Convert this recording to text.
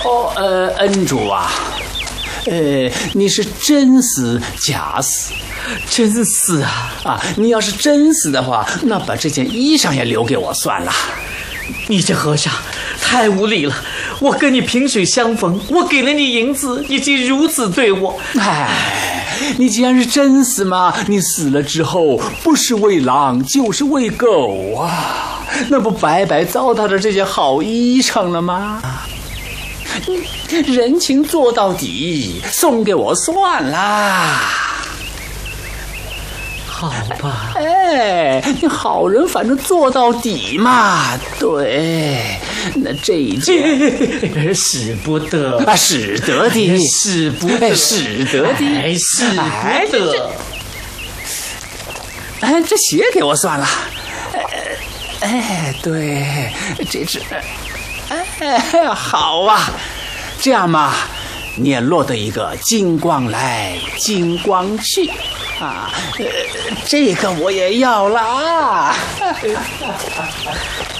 恩主啊，你是真死假死？ 真死啊！ 啊，你要是真死的话，那把这件衣裳也留给我算了。 你这和尚太无礼了！我跟你萍水相逢，我给了你银子，你竟如此对我！ 哎，你既然是真死嘛，你死了之后不是喂狼就是喂狗啊，那不白白糟蹋了这件好衣裳了吗？人情做到底，送给我算啦。 好吧， 哎，你好人反正做到底嘛。对，那这一件使不得啊，使得的， 使不得， 使得的， 使不得。 哎，这鞋给我算了。哎，对，这只，哎，好啊，这样嘛，你也落得一个金光来，金光去。啊，这个我也要了啊！